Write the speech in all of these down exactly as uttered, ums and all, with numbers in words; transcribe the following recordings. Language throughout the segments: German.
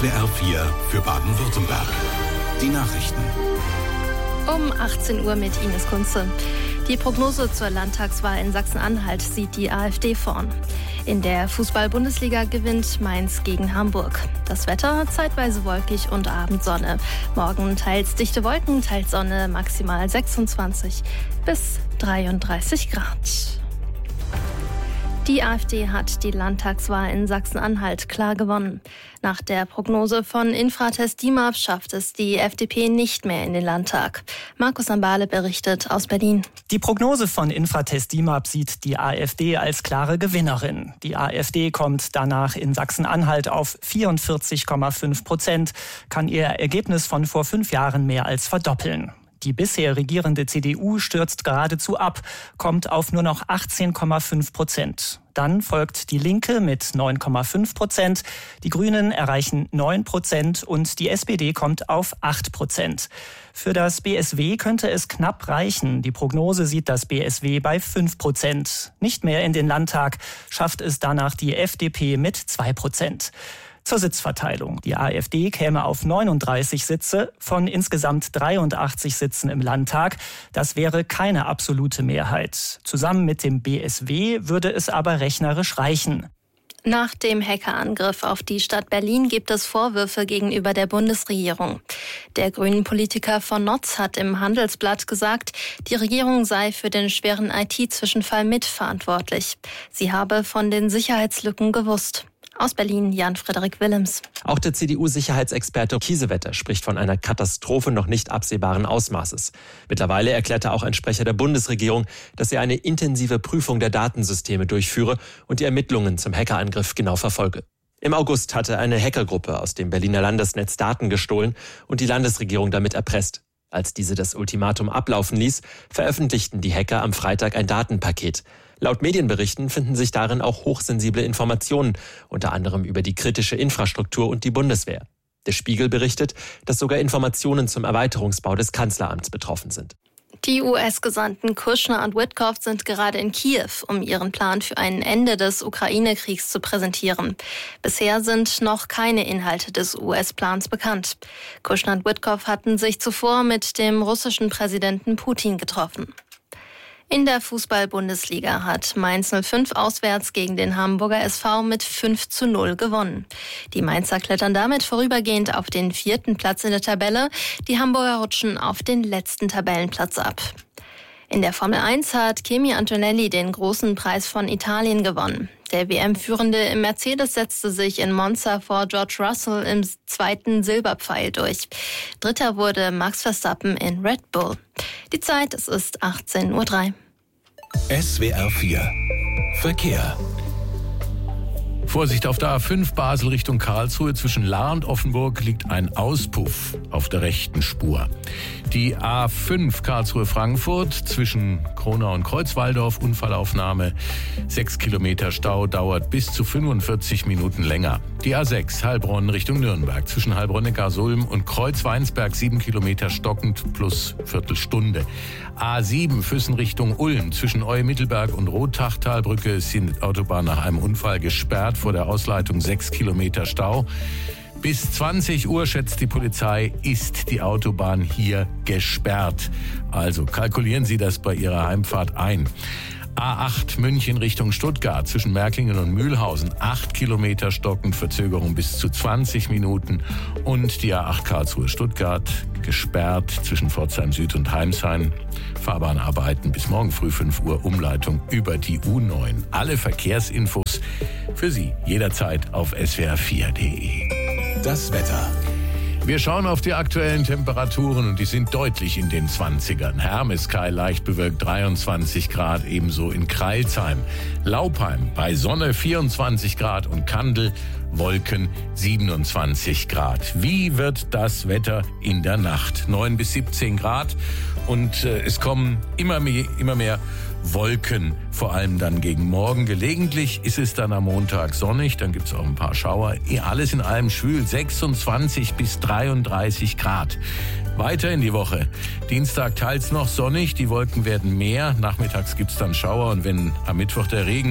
W R vier für Baden-Württemberg. Die Nachrichten. Um achtzehn Uhr mit Ines Kunze. Die Prognose zur Landtagswahl in Sachsen-Anhalt sieht die AfD vorn. In der Fußball-Bundesliga gewinnt Mainz gegen Hamburg. Das Wetter zeitweise wolkig und Abendsonne. Morgen teils dichte Wolken, teils Sonne, maximal sechsundzwanzig bis dreiunddreißig Grad. Die AfD hat die Landtagswahl in Sachsen-Anhalt klar gewonnen. Nach der Prognose von Infratest DIMAP schafft es die F D P nicht mehr in den Landtag. Markus Ambale berichtet aus Berlin. Die Prognose von Infratest DIMAP sieht die AfD als klare Gewinnerin. Die AfD kommt danach in Sachsen-Anhalt auf vierundvierzig Komma fünf Prozent, kann ihr Ergebnis von vor fünf Jahren mehr als verdoppeln. Die bisher regierende C D U stürzt geradezu ab, kommt auf nur noch achtzehn Komma fünf Prozent. Dann folgt die Linke mit neun Komma fünf Prozent, die Grünen erreichen neun Prozent und die S P D kommt auf acht Prozent. Für das B S W könnte es knapp reichen. Die Prognose sieht das B S W bei fünf Prozent. Nicht mehr in den Landtag schafft es danach die F D P mit zwei Prozent. Zur Sitzverteilung. Die AfD käme auf neununddreißig Sitze von insgesamt dreiundachtzig Sitzen im Landtag. Das wäre keine absolute Mehrheit. Zusammen mit dem B S W würde es aber rechnerisch reichen. Nach dem Hackerangriff auf die Stadt Berlin gibt es Vorwürfe gegenüber der Bundesregierung. Der Grünen-Politiker von Notz hat im Handelsblatt gesagt, die Regierung sei für den schweren I T-Zwischenfall mitverantwortlich. Sie habe von den Sicherheitslücken gewusst. Aus Berlin, Jan-Frederik Willems. Auch der C D U-Sicherheitsexperte Kiesewetter spricht von einer Katastrophe noch nicht absehbaren Ausmaßes. Mittlerweile erklärte auch ein Sprecher der Bundesregierung, dass er eine intensive Prüfung der Datensysteme durchführe und die Ermittlungen zum Hackerangriff genau verfolge. Im August hatte eine Hackergruppe aus dem Berliner Landesnetz Daten gestohlen und die Landesregierung damit erpresst. Als diese das Ultimatum ablaufen ließ, veröffentlichten die Hacker am Freitag ein Datenpaket. Laut Medienberichten finden sich darin auch hochsensible Informationen, unter anderem über die kritische Infrastruktur und die Bundeswehr. Der Spiegel berichtet, dass sogar Informationen zum Erweiterungsbau des Kanzleramts betroffen sind. Die U S-Gesandten Kushner und Witkoff sind gerade in Kiew, um ihren Plan für ein Ende des Ukraine-Kriegs zu präsentieren. Bisher sind noch keine Inhalte des U S-Plans bekannt. Kushner und Witkoff hatten sich zuvor mit dem russischen Präsidenten Putin getroffen. In der Fußball-Bundesliga hat Mainz null fünf auswärts gegen den Hamburger S V mit fünf zu null gewonnen. Die Mainzer klettern damit vorübergehend auf den vierten Platz in der Tabelle. Die Hamburger rutschen auf den letzten Tabellenplatz ab. In der Formel eins hat Kimi Antonelli den großen Preis von Italien gewonnen. Der W M-Führende im Mercedes setzte sich in Monza vor George Russell im zweiten Silberpfeil durch. Dritter wurde Max Verstappen in Red Bull. Die Zeit, es ist achtzehn Uhr drei. S W R vier Verkehr. Vorsicht auf der A fünf Basel Richtung Karlsruhe. Zwischen Lahr und Offenburg liegt ein Auspuff auf der rechten Spur. Die A fünf Karlsruhe-Frankfurt zwischen Kronau und Kreuzwaldorf, Unfallaufnahme. Sechs Kilometer Stau, dauert bis zu fünfundvierzig Minuten länger. Die A sechs Heilbronn Richtung Nürnberg zwischen Heilbronn-Neckarsulm und Kreuzweinsberg, sieben Kilometer stockend plus Viertelstunde. A sieben Füssen Richtung Ulm zwischen Eu-Mittelberg und Rottachtalbrücke sind Autobahn nach einem Unfall gesperrt. Vor der Ausleitung sechs Kilometer Stau. Bis zwanzig Uhr, schätzt die Polizei, ist die Autobahn hier gesperrt. Also kalkulieren Sie das bei Ihrer Heimfahrt ein. A acht München Richtung Stuttgart zwischen Märklingen und Mühlhausen, acht Kilometer stockend, Verzögerung bis zu zwanzig Minuten. Und die A acht Karlsruhe Stuttgart gesperrt zwischen Pforzheim Süd und Heimsheim. Fahrbahnarbeiten bis morgen früh fünf Uhr, Umleitung über die U neun. Alle Verkehrsinfos für Sie jederzeit auf S W R vier Punkt de. Das Wetter. Wir schauen auf die aktuellen Temperaturen und die sind deutlich in den zwanzigern. Hermeskeil leicht bewölkt dreiundzwanzig Grad, ebenso in Crailsheim. Laupheim bei Sonne vierundzwanzig Grad und Kandel Wolken siebenundzwanzig Grad. Wie wird das Wetter in der Nacht? neun bis siebzehn Grad und äh, es kommen immer mehr, immer mehr Wolken, vor allem dann gegen Morgen. Gelegentlich ist es dann am Montag sonnig, dann gibt es auch ein paar Schauer. Alles in allem schwül, sechsundzwanzig bis dreiunddreißig Grad. Weiter in die Woche. Dienstag teils noch sonnig, die Wolken werden mehr. Nachmittags gibt es dann Schauer und wenn am Mittwoch der Regen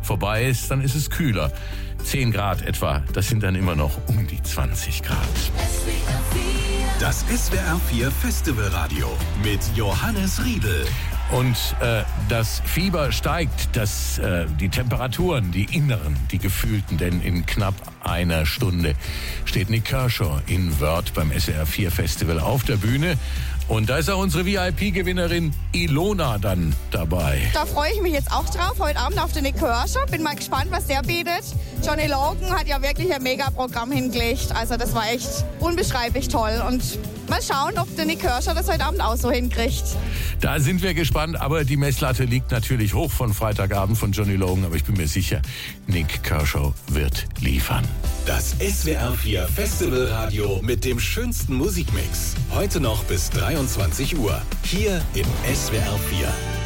vorbei ist, dann ist es kühler. zehn Grad etwa, das sind dann immer noch um die zwanzig Grad. Das S W R vier Festivalradio mit Johannes Riedl. Und äh, das Fieber steigt, das, äh, die Temperaturen, die inneren, die gefühlten, denn in knapp einer Stunde steht Nik Kershaw in Wörth beim S W R vier Festival auf der Bühne. Und da ist auch unsere V I P-Gewinnerin Ilona dann dabei. Da freue ich mich jetzt auch drauf, heute Abend auf den Nik Kershaw. Bin mal gespannt, was der bietet. Johnny Logan hat ja wirklich ein Mega-Programm hingelegt. Also das war echt unbeschreiblich toll. Und mal schauen, ob der Nik Kershaw das heute Abend auch so hinkriegt. Da sind wir gespannt, aber die Messlatte liegt natürlich hoch von Freitagabend von Johnny Logan. Aber ich bin mir sicher, Nik Kershaw wird liefern. Das S W R vier Festivalradio mit dem schönsten Musikmix. Heute noch bis dreiundzwanzig Uhr. Hier im S W R vier.